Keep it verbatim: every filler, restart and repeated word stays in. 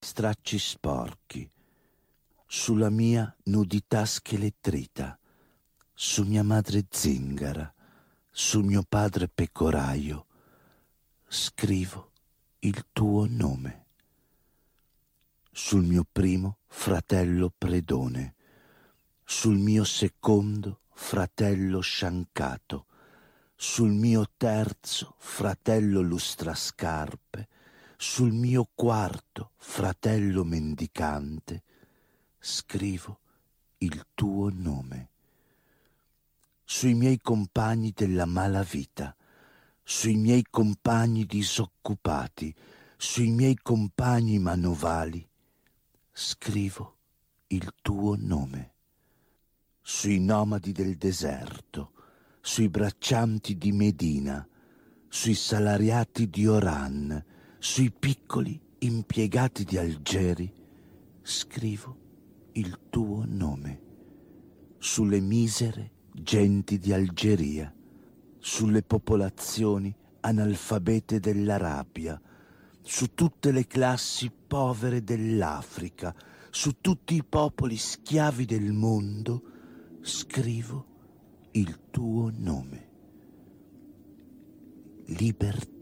stracci sporchi, sulla mia nudità schelettrita, su mia madre zingara, su mio padre pecoraio, scrivo il tuo nome. Sul mio primo fratello predone, sul mio secondo fratello sciancato, sul mio terzo fratello lustrascarpe, sul mio quarto fratello mendicante, scrivo il tuo nome. Sui miei compagni della malavita, sui miei compagni disoccupati, sui miei compagni manovali, scrivo il tuo nome. Sui nomadi del deserto, sui braccianti di Medina, sui salariati di Oran, sui piccoli impiegati di Algeri, scrivo il tuo nome. Sulle misere genti di Algeria, sulle popolazioni analfabete dell'Arabia, su tutte le classi povere dell'Africa, su tutti i popoli schiavi del mondo, scrivo il tuo nome. Libertà.